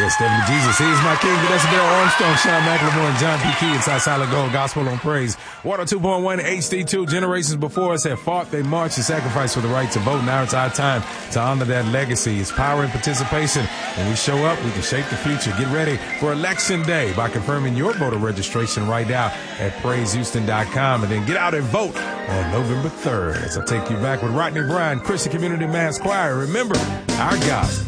Yes, Stephanie Jesus is my king. Vanessa Bell Armstrong, Sean McLemore, and John P. Key. It's our Solid Gold Gospel on Praise. Water 2.1 HD2. Generations before us have fought, they marched, and sacrificed for the right to vote. Now it's our time to honor that legacy. It's power and participation. When we show up, we can shape the future. Get ready for Election Day by confirming your voter registration right now at PraiseHouston.com. And then get out and vote on November 3rd. As I take you back with Rodney Bryan, Christian Community Mass Choir. Remember, our God